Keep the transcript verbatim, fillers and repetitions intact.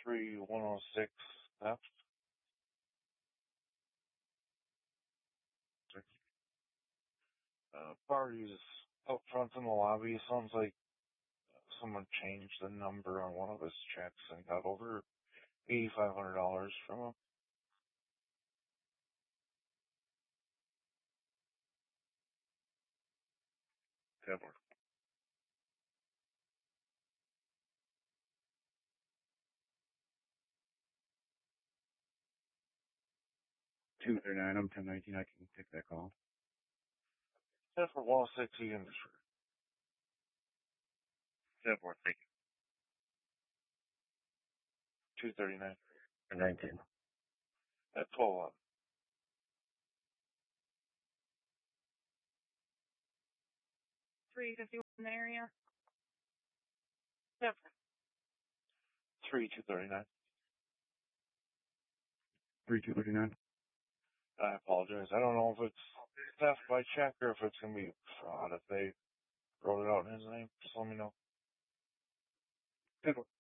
three one oh six theft. Uh, parties out front in the lobby. Sounds like someone changed the number on one of his checks and got over eighty-five hundred dollars from him. Edward. two thirty-nine, I'm ten nineteen, I can take that call. Edward one oh six industry. Edward, thank two thirty-nine. you. nineteen. At twelve eleven. three fifty-one area. Yep. three two thirty-nine. three two thirty-nine. I apologize. I don't know if it's theft by check or if it's going to be fraud. If they wrote it out in his name, just let me know. Edward.